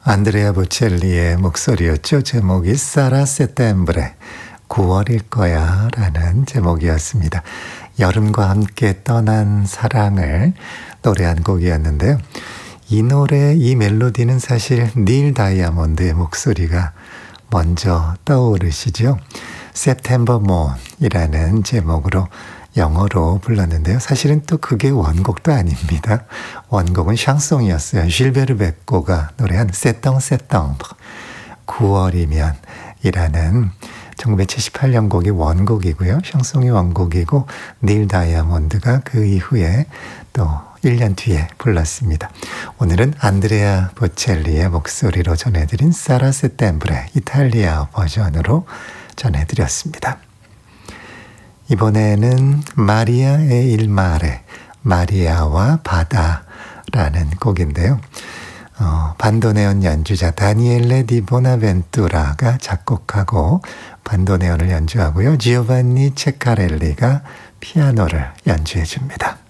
안드레아 보첼리의 목소리였죠. 제목이 사라 세템브레, 9월일 거야 라는 제목이었습니다. 여름과 함께 떠난 사랑을 노래한 곡이었는데요. 이 노래, 이 멜로디는 사실 닐 다이아몬드의 목소리가 먼저 떠오르시죠. September Moon이라는 제목으로 영어로 불렀는데요. 사실은 또 그게 원곡도 아닙니다. 원곡은 샹송이었어요. 실베르 베코가 노래한 세덩세덩 9월이면 이라는 1978년 곡이 원곡이고요. 샹송이 원곡이고 닐 다이아몬드가 그 이후에 또 1년 뒤에 불렀습니다. 오늘은 안드레아 보첼리의 목소리로 전해드린 사라 세템브레 이탈리아 버전으로 전해드렸습니다. 이번에는 마리아 에 일 마레, 마리아와 바다라는 곡인데요. 반도네온 연주자 다니엘레 디 보나벤투라가 작곡하고 반도네온을 연주하고요. 지오반니 체카렐리가 피아노를 연주해 줍니다.